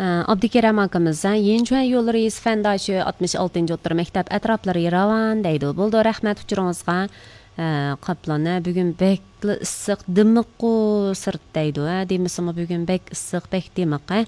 Abdikeram akimizdan Yenchuan yo'l reis fandoshi 66 o'ttir maktab atroflari ravan deydi. Bo'ldi, rahmat uchuringizga. Qaplana bugun bekli issiq dimiqqu sirt deydi. Demisimi bugun bek issiq, bek dimiq.